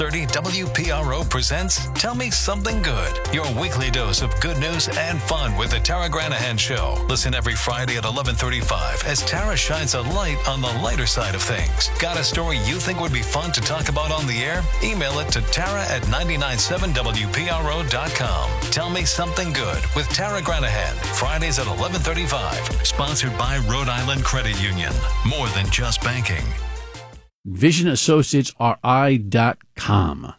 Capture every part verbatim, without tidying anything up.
thirty W P R O presents Tell Me Something Good, your weekly dose of good news and fun with the Tara Granahan Show. Listen every Friday at eleven thirty-five as Tara shines a light on the lighter side of things. Got a story you think would be fun to talk about on the air? Email it to Tara at nine nine seven W P R O dot com. Tell Me Something Good with Tara Granahan, Fridays at eleven thirty-five. Sponsored by Rhode Island Credit Union. More than just banking. Vision Associates R I dot com.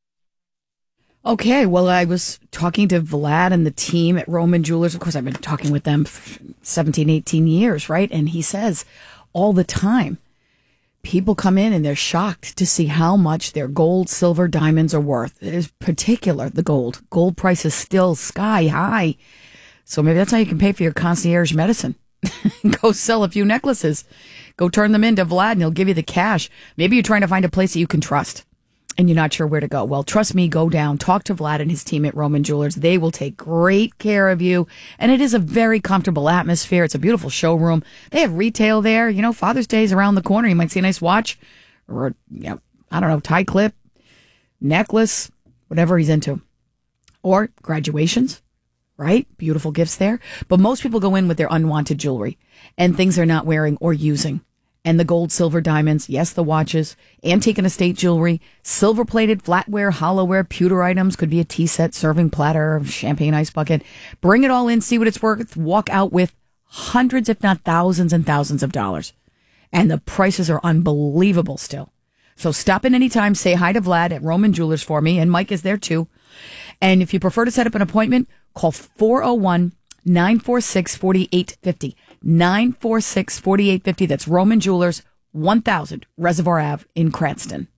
Okay, well, I was talking to Vlad and the team at Roman Jewelers. Of course, I've been talking with them for seventeen, eighteen years, right? And he says all the time, people come in and they're shocked to see how much their gold, silver, diamonds are worth. In particular, the gold. Gold price is still sky high. So maybe that's how you can pay for your concierge medicine. Go sell a few necklaces. Go turn them into Vlad and he'll give you the cash. Maybe you're trying to find a place that you can trust and you're not sure where to go. Well, trust me, go down, talk to Vlad and his team at Roman Jewelers. They will take great care of you. And it is a very comfortable atmosphere. It's a beautiful showroom. They have retail there. You know, Father's Day is around the corner. You might see a nice watch or, you know, I don't know, tie clip, necklace, whatever he's into. Or graduations. Right? Beautiful gifts there. But most people go in with their unwanted jewelry and things they're not wearing or using. And the gold, silver, diamonds, yes, the watches, antique and estate jewelry, silver-plated, flatware, hollowware, pewter items, could be a tea set, serving platter, champagne ice bucket. Bring it all in, see what it's worth, walk out with hundreds, if not thousands and thousands of dollars. And the prices are unbelievable still. So stop in anytime, say hi to Vlad at Roman Jewelers for me, and Mike is there too. And if you prefer to set up an appointment, call four oh one, nine four six, four eight five oh. nine four six, four eight five oh. That's Roman Jewelers, one thousand Reservoir Ave in Cranston.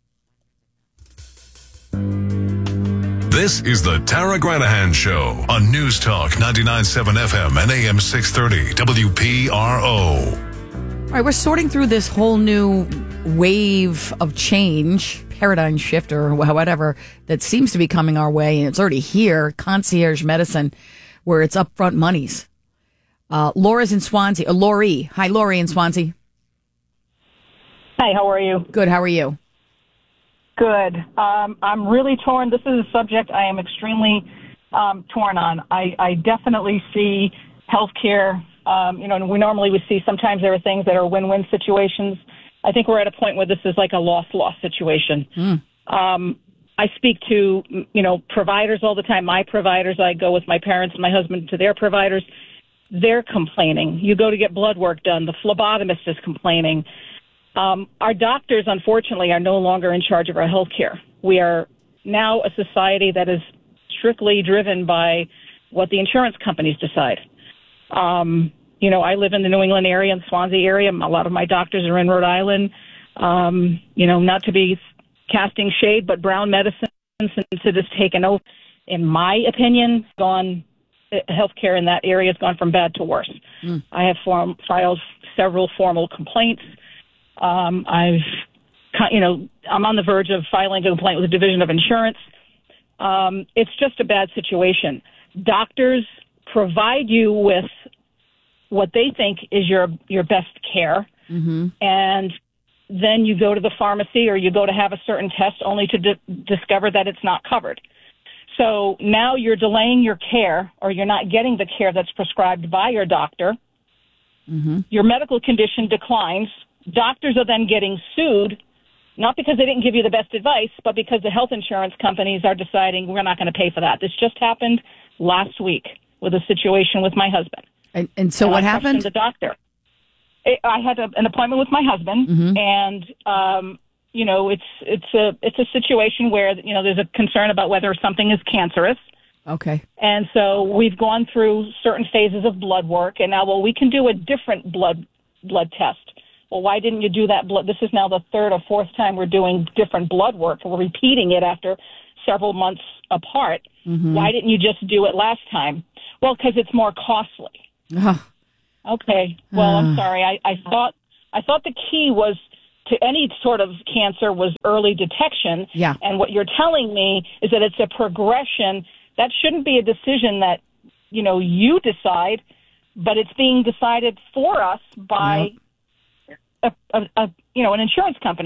This is the Tara Granahan Show on News Talk ninety-nine point seven F M and A M six thirty W P R O. All right, we're sorting through this whole new wave of change, paradigm shift or whatever, that seems to be coming our way, and it's already here, concierge medicine, where it's upfront monies. Uh, Laura's in Swansea. Uh, Lori. Hi, Lori in Swansea. Hi, how are you? Good, how are you? Good. Um, I'm really torn. This is a subject I am extremely um, torn on. I, I definitely see healthcare, um, you know, and we normally would see sometimes there are things that are win-win situations. I think we're at a point where this is like a loss-loss situation. Mm. Um, I speak to, you know, providers all the time. My providers, I go with my parents and my husband to their providers. They're complaining. You go to get blood work done. The phlebotomist is complaining. Um, our doctors, unfortunately, are no longer in charge of our health care. We are now a society that is strictly driven by what the insurance companies decide. Um, you know, I live in the New England area, in the Swansea area. A lot of my doctors are in Rhode Island. Um, you know, not to be casting shade, but Brown Medicine, since it has taken over, in my opinion, gone, healthcare in that area has gone from bad to worse. Mm. I have form, filed several formal complaints. Um, I've, you know, I'm on the verge of filing a complaint with the Division of Insurance. Um, it's just a bad situation. Doctors provide you with what they think is your your best care, mm-hmm. and then you go to the pharmacy or you go to have a certain test only to di- discover that it's not covered. So now you're delaying your care, or you're not getting the care that's prescribed by your doctor. Mm-hmm. Your medical condition declines. Doctors are then getting sued, not because they didn't give you the best advice, but because the health insurance companies are deciding we're not going to pay for that. This just happened last week with a situation with my husband. And, and so and what I happened? The doctor. I had a, an appointment with my husband, mm-hmm. and um, you know, it's it's a it's a situation where you know there's a concern about whether something is cancerous. Okay. And so we've gone through certain phases of blood work, and now well we can do a different blood blood test. Well, why didn't you do that blood? This is now the third or fourth time we're doing different blood work. We're repeating it after several months apart. Mm-hmm. Why didn't you just do it last time? Well, because it's more costly. Uh, okay. Well, uh, I'm sorry. I, I thought I thought the key was to any sort of cancer was early detection. Yeah. And what you're telling me is that it's a progression. That shouldn't be a decision that, you know, you decide, but it's being decided for us by, yep. a, a, a, you know, an insurance company.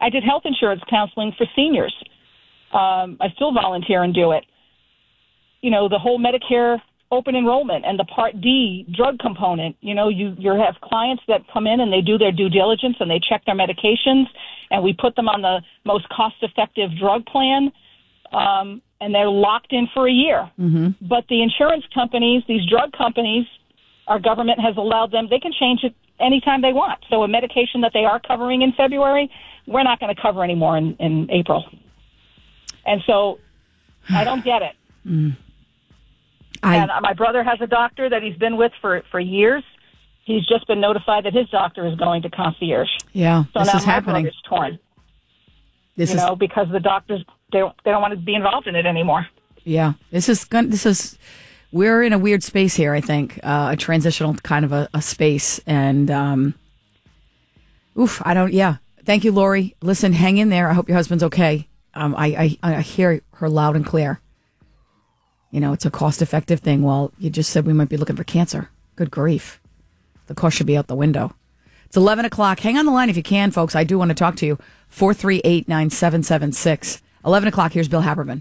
I did health insurance counseling for seniors. Um, I still volunteer and do it. You know, the whole Medicare open enrollment and the Part D drug component. You know, you, you have clients that come in and they do their due diligence and they check their medications, and we put them on the most cost-effective drug plan, um, and they're locked in for a year. Mm-hmm. But the insurance companies, these drug companies, our government has allowed them, they can change it anytime they want. So a medication that they are covering in February, we're not going to cover anymore in, in April. And so I don't get it. Mm. I, and my brother has a doctor that he's been with for, for years. He's just been notified that his doctor is going to concierge. Yeah, so this now is my happening. brother's torn. This you is, know, because the doctors, they don't, they don't want to be involved in it anymore. Yeah, this is this is we're in a weird space here. I think uh, a transitional kind of a, a space, and um, oof, I don't. Yeah, thank you, Lori. Listen, hang in there. I hope your husband's okay. Um, I, I I hear her loud and clear. You know, it's a cost-effective thing. Well, you just said we might be looking for cancer. Good grief. The cost should be out the window. It's eleven o'clock. Hang on the line if you can, folks. I do want to talk to you. four three eight, nine seven seven six. eleven o'clock. Here's Bill Haberman.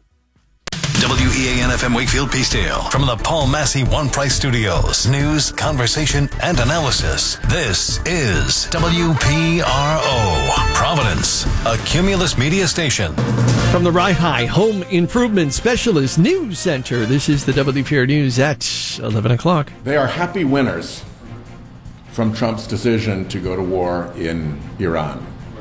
W E A N F M Wakefield Peacedale from the Paul Massey One Price Studios. News, conversation, and analysis. This is W P R O, Providence, a Cumulus media station. From the Rye High Home Improvement Specialist News Center, this is the W P R News at eleven o'clock. They are happy winners from Trump's decision to go to war in Iran,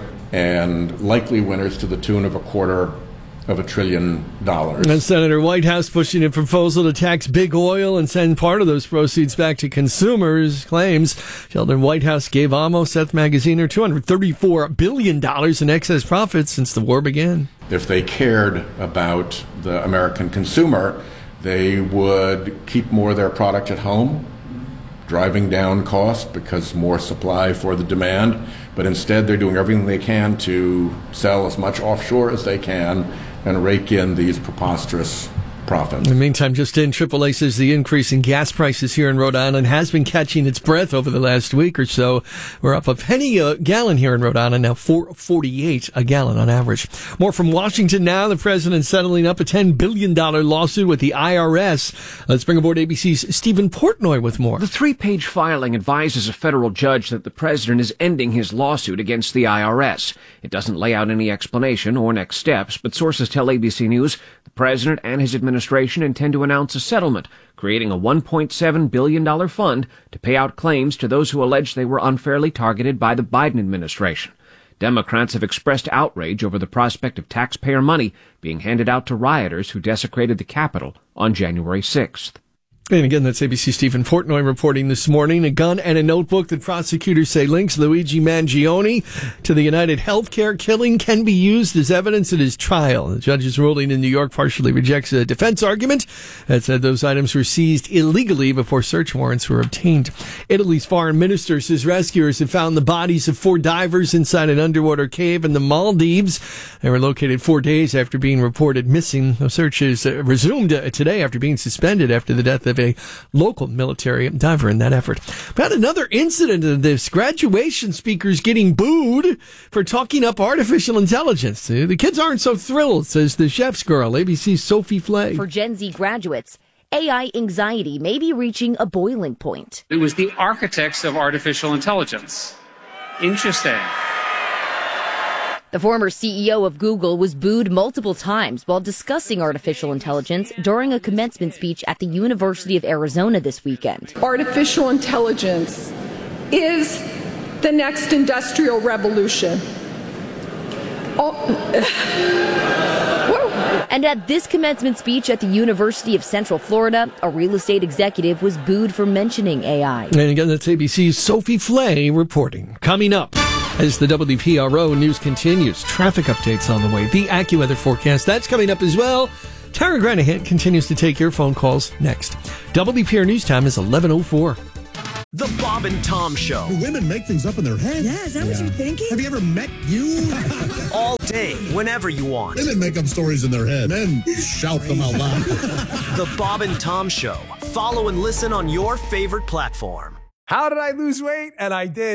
and likely winners to the tune of a quarter of a trillion dollars. And Senator Whitehouse pushing a proposal to tax big oil and send part of those proceeds back to consumers. Claims Sheldon Whitehouse gave Amo Seth Magaziner two hundred thirty-four billion dollars in excess profits since the war began. If they cared about the American consumer, they would keep more of their product at home, driving down cost because more supply for the demand. But instead, they're doing everything they can to sell as much offshore as they can and rake in these preposterous profits. In the meantime, just in, triple A says the increase in gas prices here in Rhode Island has been catching its breath over the last week or so. We're up a penny a gallon here in Rhode Island, now four forty-eight a gallon on average. More from Washington now. The president settling up a ten billion dollars lawsuit with the I R S. Let's bring aboard A B C's Stephen Portnoy with more. The three-page filing advises a federal judge that the president is ending his lawsuit against the I R S. It doesn't lay out any explanation or next steps, but sources tell A B C News the president and his administration intend to announce a settlement, creating a one point seven billion dollars fund to pay out claims to those who allege they were unfairly targeted by the Biden administration. Democrats have expressed outrage over the prospect of taxpayer money being handed out to rioters who desecrated the Capitol on January sixth. And again, that's A B C Stephen Portnoy reporting this morning. A gun and a notebook that prosecutors say links Luigi Mangione to the United Healthcare killing can be used as evidence at his trial. The judge's ruling in New York partially rejects a defense argument that said those items were seized illegally before search warrants were obtained. Italy's foreign minister says rescuers have found the bodies of four divers inside an underwater cave in the Maldives. They were located four days after being reported missing. The search is resumed today after being suspended after the death of a local military diver in that effort. About another incident of this, graduation speakers getting booed for talking up artificial intelligence. The kids aren't so thrilled, says the chef's girl, A B C's Sophie Flay. For Gen Z graduates, A I anxiety may be reaching a boiling point. It was the architects of artificial intelligence. Interesting. The former C E O of Google was booed multiple times while discussing artificial intelligence during a commencement speech at the University of Arizona this weekend. Artificial intelligence is the next industrial revolution. Oh. And at this commencement speech at the University of Central Florida, a real estate executive was booed for mentioning A I. And again, that's A B C's Sophie Flay reporting. Coming up, as the W P R O news continues, traffic updates on the way, the AccuWeather forecast, that's coming up as well. Tara Granahan continues to take your phone calls next. W P R News time is eleven oh four. The Bob and Tom Show. Do women make things up in their head? Yeah, is that yeah. what you're thinking? Have you ever met you? All day, whenever you want. Women make up stories in their head. Men shout them out loud. The Bob and Tom Show. Follow and listen on your favorite platform. How did I lose weight? And I did.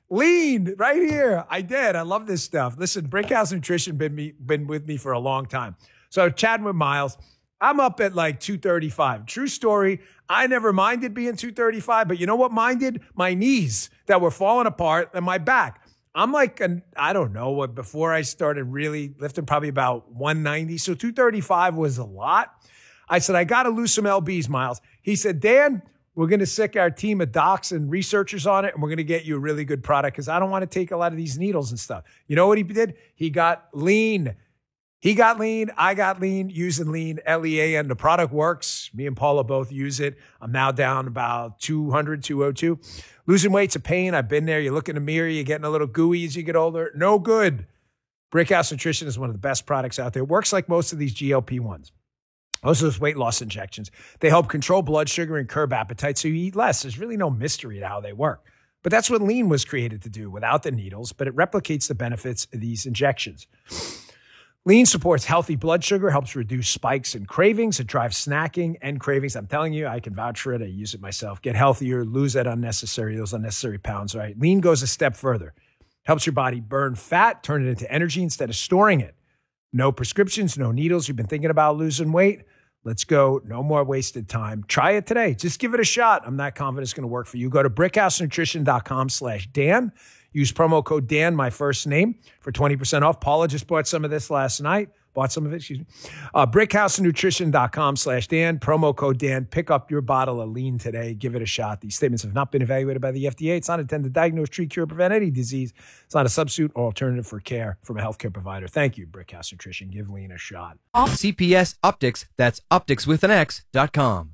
Lean right here. I did. I love this stuff. Listen, Brickhouse Nutrition been me been with me for a long time. So chatting with Miles, I'm up at like two thirty-five. True story. I never minded being two thirty-five, but you know what minded? My knees that were falling apart and my back. I'm like, an, I don't know what, before I started really lifting, probably about one ninety. So two thirty-five was a lot. I said, I got to lose some L Bs, Miles. He said, Dan, we're going to sick our team of docs and researchers on it, and we're going to get you a really good product because I don't want to take a lot of these needles and stuff. You know what he did? He got lean. He got lean. I got lean using lean, L E A N. The product works. Me and Paula both use it. I'm now down about two hundred, two oh two. Losing weight's a pain. I've been there. You look in the mirror, you're getting a little gooey as you get older. No good. Brickhouse Nutrition is one of the best products out there. It works like most of these G L P ones. Most of those weight loss injections. They help control blood sugar and curb appetite so you eat less. There's really no mystery to how they work. But that's what lean was created to do without the needles, but it replicates the benefits of these injections. Lean supports healthy blood sugar, helps reduce spikes and cravings. It drives snacking and cravings. I'm telling you, I can vouch for it. I use it myself. Get healthier, lose that unnecessary, those unnecessary pounds, right? Lean goes a step further. Helps your body burn fat, turn it into energy instead of storing it. No prescriptions, no needles. You've been thinking about losing weight? Let's go. No more wasted time. Try it today. Just give it a shot. I'm not confident it's going to work for you. Go to brickhousenutrition.com slash Dan. Use promo code Dan, my first name, for twenty percent off. Paula just bought some of this last night. Bought some of it, excuse me. Uh, brickhousenutrition.com slash Dan. Promo code Dan. Pick up your bottle of lean today. Give it a shot. These statements have not been evaluated by the F D A. It's not intended to diagnose, treat, cure, or prevent any disease. It's not a substitute or alternative for care from a healthcare provider. Thank you, Brickhouse Nutrition. Give lean a shot. C P S Optics. That's optics with an X dot com.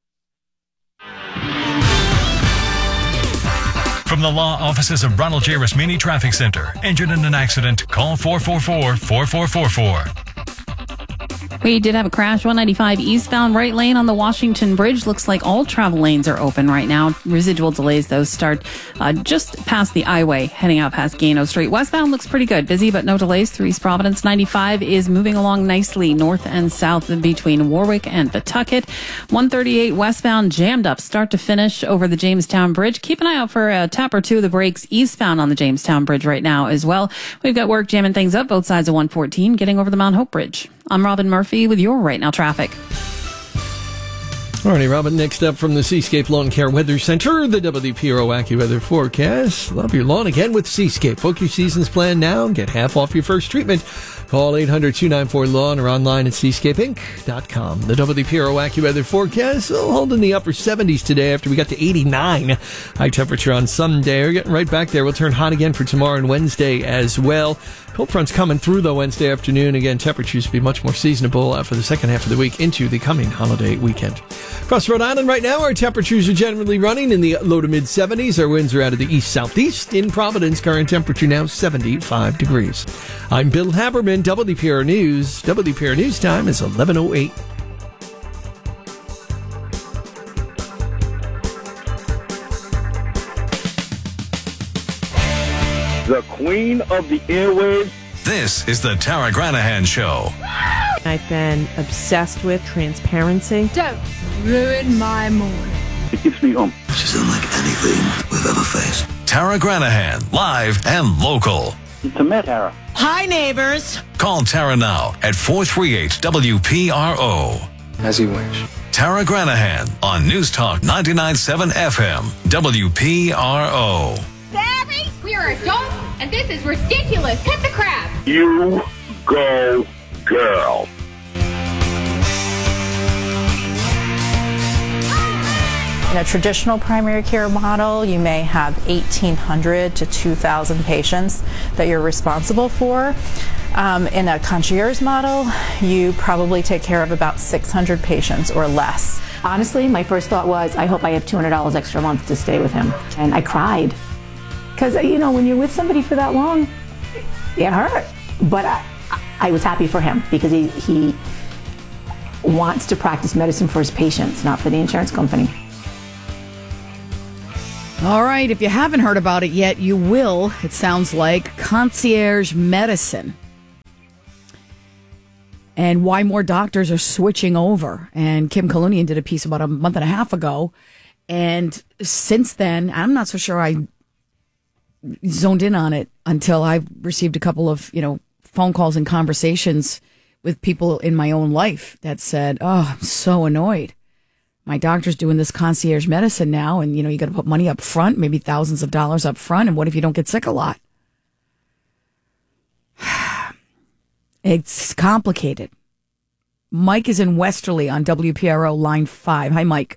From the law offices of Ronald J. Rasmini Traffic Center. Injured in an accident? Call four four four, four four four four. We did have a crash, one ninety-five eastbound right lane on the Washington Bridge. Looks like all travel lanes are open right now. Residual delays, though, start uh, just past the I-Way, heading out past Gano Street. Westbound looks pretty good. Busy, but no delays through East Providence. ninety-five is moving along nicely north and south between Warwick and Pawtucket. one thirty-eight westbound jammed up start to finish over the Jamestown Bridge. Keep an eye out for a tap or two of the brakes eastbound on the Jamestown Bridge right now as well. We've got work jamming things up both sides of one fourteen, getting over the Mount Hope Bridge. I'm Robin Murphy with your Right Now traffic. All righty, Robin, next up from the Seascape Lawn Care Weather Center, the W P R O AccuWeather forecast. Love your lawn again with Seascape. Book your season's plan now and get half off your first treatment. Call eight hundred, two nine four, lawn or online at seascape inc dot com. The W P R O AccuWeather forecast will hold in the upper seventies today after we got to eighty-nine. High temperature on Sunday. We're getting right back there. We'll turn hot again for tomorrow and Wednesday as well. Cold front's coming through, though, Wednesday afternoon. Again, temperatures will be much more seasonable uh, for the second half of the week into the coming holiday weekend. Across Rhode Island right now, our temperatures are generally running in the low to mid seventies. Our winds are out of the east-southeast. In Providence, current temperature now seventy-five degrees. I'm Bill Haberman, W P R News. W P R News time is eleven oh eight. The queen of the airwaves. This is the Tara Granahan Show. I've been obsessed with transparency. Don't ruin my morning. It gives me um. She's unlike anything we've ever faced. Tara Granahan, live and local. It's a met, Tara. Hi, neighbors. Call Tara now at four three eight W P R O. As you wish. Tara Granahan on News Talk ninety-nine point seven F M, W P R O. Barry, we are adults, and this is ridiculous. Cut the crap. You go, girl. In a traditional primary care model, you may have eighteen hundred to two thousand patients that you're responsible for. Um, in a concierge model, you probably take care of about six hundred patients or less. Honestly, my first thought was, I hope I have two hundred dollars extra a month to stay with him. And I cried. Because, you know, when you're with somebody for that long, it hurt. But I, I was happy for him because he, he wants to practice medicine for his patients, not for the insurance company. All right, if you haven't heard about it yet, you will. It sounds like concierge medicine. And why more doctors are switching over. And Kim Kalunian did a piece about a month and a half ago. And since then, I'm not so sure I zoned in on it until I received a couple of, you know, phone calls and conversations with people in my own life that said, oh, I'm so annoyed. My doctor's doing this concierge medicine now, and, you know, you got to put money up front, maybe thousands of dollars up front, and what if you don't get sick a lot? It's complicated. Mike is in Westerly on W P R O line five. Hi, Mike.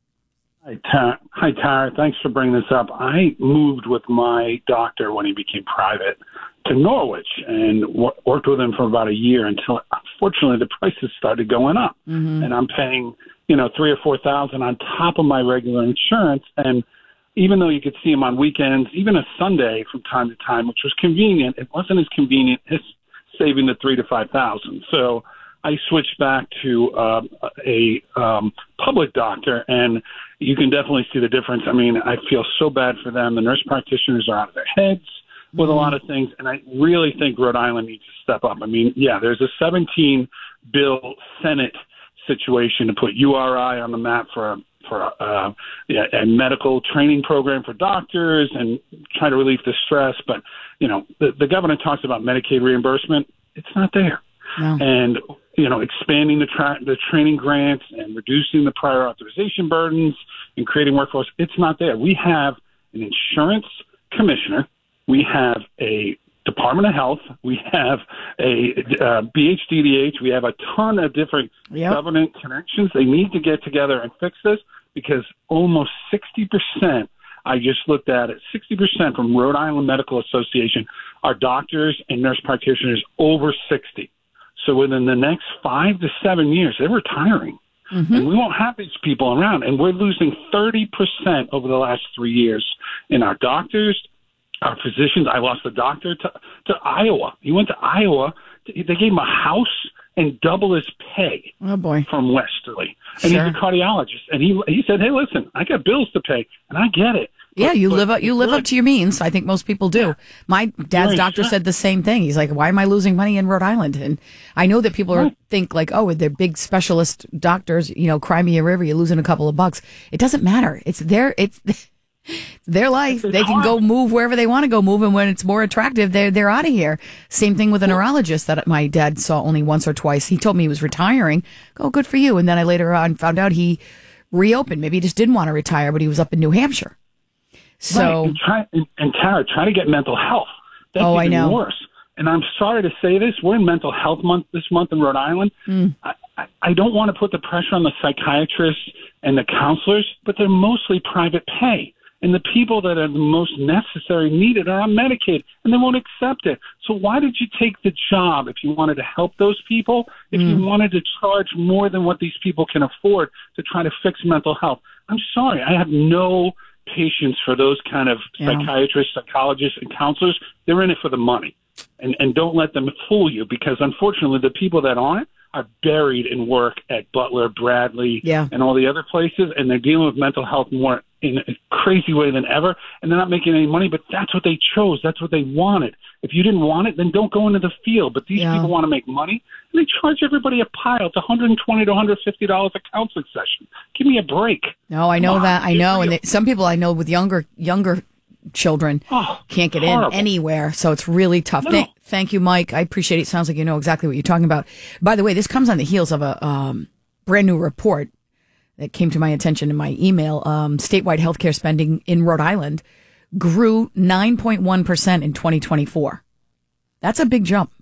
Hi, Tara. Hi, Tara. Thanks for bringing this up. I moved with my doctor when he became private to Norwich and w- worked with him for about a year until, unfortunately, the prices started going up. Mm-hmm. And I'm paying, you know, three or four thousand on top of my regular insurance. And even though you could see him on weekends, even a Sunday from time to time, which was convenient, it wasn't as convenient as saving the three to five thousand. So I switched back to uh, a um, public doctor, and you can definitely see the difference. I mean, I feel so bad for them. The nurse practitioners are out of their heads with a lot of things, and I really think Rhode Island needs to step up. I mean, yeah, there's a seventeen bill Senate situation to put U R I on the map for for uh, yeah, a medical training program for doctors and try to relieve the stress. But, you know, the, the governor talks about Medicaid reimbursement. It's not there. No. And, you know, expanding the, tra- the training grants and reducing the prior authorization burdens and creating workforce, it's not there. We have an insurance commissioner. We have a Department of Health. We have a uh, B H D D H. We have a ton of different yep. government connections. They need to get together and fix this because almost sixty percent, I just looked at it, sixty percent from Rhode Island Medical Association are doctors and nurse practitioners over sixty. So within the next five to seven years, they're retiring. Mm-hmm. And we won't have these people around. And we're losing thirty percent over the last three years in our doctors, our physicians. I lost a doctor to, to Iowa. He went to Iowa. They gave him a house and double his pay. Oh, boy. From Westerly. And sure. he's a cardiologist. And he he said, hey, listen, I got bills to pay, and I get it. Yeah, but, you but live up. You live up to your means. I think most people do. Yeah. My dad's right. doctor said the same thing. He's like, "Why am I losing money in Rhode Island?" And I know that people right. are, think like, "Oh, they're big specialist doctors. You know, cry me a river. You're losing a couple of bucks." It doesn't matter. It's their it's, it's their life. It's they can hard. go move wherever they want to go move, and when it's more attractive, they're they're out of here. Same thing with a neurologist that my dad saw only once or twice. He told me he was retiring. Oh, good for you. And then I later on found out he reopened. Maybe he just didn't want to retire, but he was up in New Hampshire. So, right. and, try, and, and Tara, try to get mental health. That's oh, even I know. worse. And I'm sorry to say this, we're in Mental Health Month this month in Rhode Island. Mm. I, I, I don't want to put the pressure on the psychiatrists and the counselors, but they're mostly private pay. And the people that are the most necessary needed are on Medicaid, and they won't accept it. So why did you take the job if you wanted to help those people, if mm. you wanted to charge more than what these people can afford to try to fix mental health? I'm sorry, I have no patience for those kind of yeah. psychiatrists, psychologists, and counselors. They're in it for the money. And and don't let them fool you, because unfortunately the people that aren't are buried in work at Butler, Bradley, yeah. and all the other places, and they're dealing with mental health more in a crazy way than ever, and they're not making any money, but that's what they chose. That's what they wanted. If you didn't want it, then don't go into the field. But these yeah. people want to make money, and they charge everybody a pile. It's one hundred twenty to one hundred fifty dollars a counseling session. Give me a break. No, I know Come that. On, I know. And they, some people I know with younger younger children oh, can't get horrible. in anywhere, so it's really tough. No. Thank, thank you, Mike. I appreciate it. Sounds like you know exactly what you're talking about. By the way, this comes on the heels of a um, brand new report that came to my attention in my email. Um, statewide healthcare spending in Rhode Island grew nine point one percent in twenty twenty-four. That's a big jump.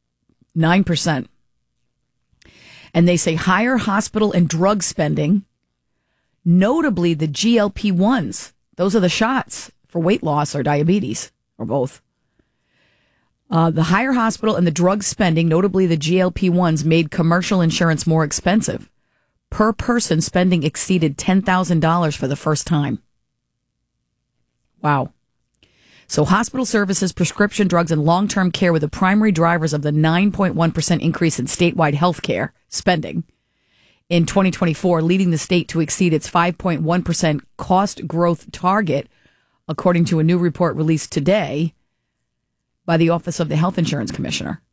nine percent. And they say higher hospital and drug spending, notably the G L P ones. Those are the shots for weight loss or diabetes, or both. Uh, the higher hospital and the drug spending, notably the G L P ones, made commercial insurance more expensive. Per person, spending exceeded ten thousand dollars for the first time. Wow. So hospital services, prescription drugs, and long-term care were the primary drivers of the nine point one percent increase in statewide health care spending in twenty twenty-four, leading the state to exceed its five point one percent cost growth target, according to a new report released today by the Office of the Health Insurance Commissioner.